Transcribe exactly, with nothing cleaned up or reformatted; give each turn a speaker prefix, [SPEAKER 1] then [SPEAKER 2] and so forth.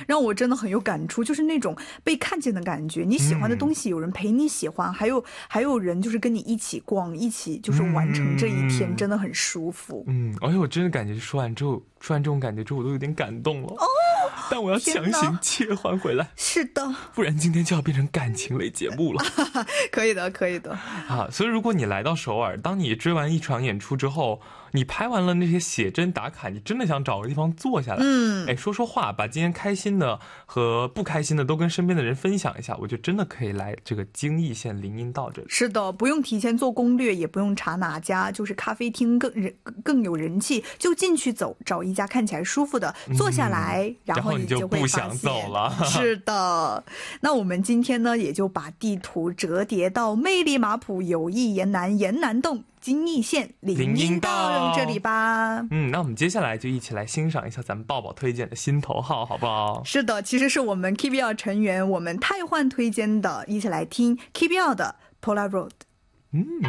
[SPEAKER 1] 让我真的很有感触，就是那种被看见的感觉，你喜欢的东西有人陪你喜欢，还有还有人就是跟你一起逛，一起就是完成这一天，真的很舒服。
[SPEAKER 2] 嗯，而且我真的感觉说完之后，说完这种感觉之后我都有点感动了。哦，但我要强行切换回来。
[SPEAKER 1] 是的，
[SPEAKER 2] 不然今天就要变成感情类节目了。
[SPEAKER 1] 可以的，可以的。
[SPEAKER 2] 啊，所以如果你来到首尔，当你追完一场演出之后，你拍完了那些写真打卡，你真的想找个地方坐下来，嗯，哎，说说话，把今天开心的和不开心的都跟身边的人分享一下，我觉得真的可以来这个京义县林荫道这里。
[SPEAKER 1] 是的，不用提前做攻略，也不用查哪家就是咖啡厅更人更有人气，就进去走，找一家看起来舒服的坐下来，嗯，然后你就会
[SPEAKER 2] 不想走了。
[SPEAKER 1] 是的，那我们今天呢，也就把地图折叠到魅力马浦友谊延南延南洞京义县林荫道这里吧。
[SPEAKER 2] 嗯，那我们接下来就一起来欣赏一下咱们抱抱推荐的心头好，好不好？
[SPEAKER 1] 是的，其实是我们 K B L 成员我们太焕推荐的，一起来听 K B L 的 Polar Road。嗯。